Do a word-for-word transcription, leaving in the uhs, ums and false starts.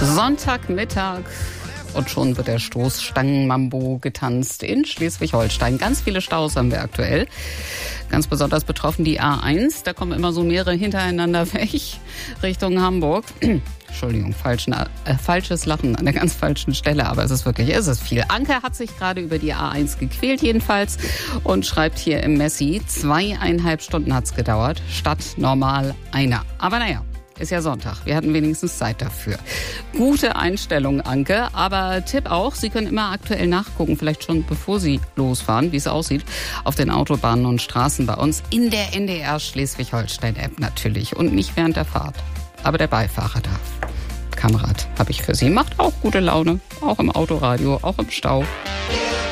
Sonntagmittag und schon wird der Stoßstangen-Mambo getanzt in Schleswig-Holstein. Ganz viele Staus haben wir aktuell. Ganz besonders betroffen die A eins. Da kommen immer so mehrere hintereinander weg Richtung Hamburg. Entschuldigung, falschen, äh, falsches Lachen an der ganz falschen Stelle, aber es ist wirklich, es ist viel. Anke hat sich gerade über die A eins gequält jedenfalls und schreibt hier im Messi, zweieinhalb Stunden hat's gedauert, statt normal einer. Aber naja, ist ja Sonntag, wir hatten wenigstens Zeit dafür. Gute Einstellung, Anke, aber Tipp auch, Sie können immer aktuell nachgucken, vielleicht schon bevor Sie losfahren, wie es aussieht, auf den Autobahnen und Straßen bei uns, in der N D R Schleswig-Holstein-App natürlich und nicht während der Fahrt. Aber der Beifahrer darf. Kamerad habe ich für Sie. Macht auch gute Laune. Auch im Autoradio, auch im Stau.